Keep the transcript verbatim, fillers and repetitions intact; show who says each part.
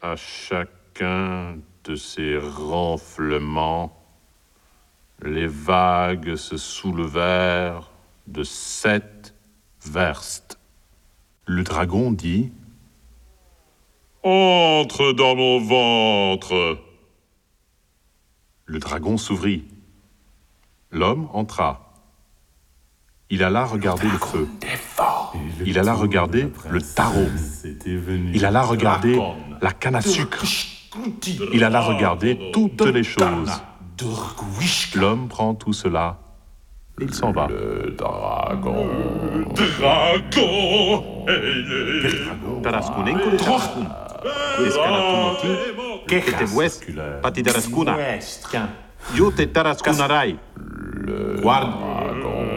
Speaker 1: À chacun de ces renflements, les vagues se soulevèrent de sept verstes. Le dragon dit « Entre dans mon ventre !» Le dragon s'ouvrit. L'homme entra. Il alla regarder le feu. Il alla regarder le tarot. Il alla regarder la canne à sucre. Il alla regarder toutes les choses. L'homme prend tout cela. Il s'en va.
Speaker 2: Le dragon.
Speaker 3: Dragon!
Speaker 4: Tarascunen con Tarascun. Descanatunoti, quejete west, pati Tarascuna. Yo te Tarascunarai. Guarda.